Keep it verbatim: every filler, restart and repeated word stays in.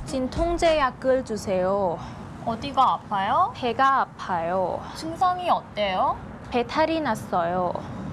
진통제약을 주세요. 어디가 아파요? 배가 아파요. 증상이 어때요? 배탈이 났어요.